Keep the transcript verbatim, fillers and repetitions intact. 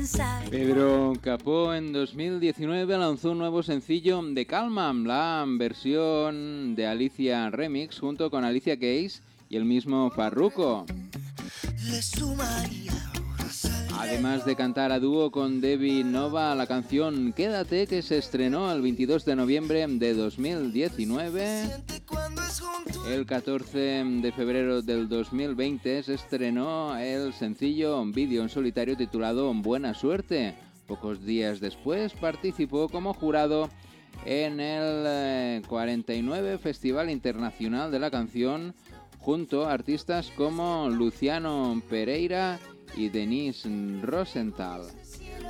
Pedro Capó en dos mil diecinueve lanzó un nuevo sencillo de Calmam, la versión de Alicia Remix junto con Alicia Keys y el mismo Farruko. Además de cantar a dúo con Debbie Nova la canción Quédate, que se estrenó el veintidós de noviembre de dos mil diecinueve. El catorce de febrero del dos mil veinte se estrenó el sencillo vídeo en solitario titulado Buena Suerte. Pocos días después participó como jurado en el cuarenta y nueve Festival Internacional de la Canción junto a artistas como Luciano Pereira y Denise Rosenthal.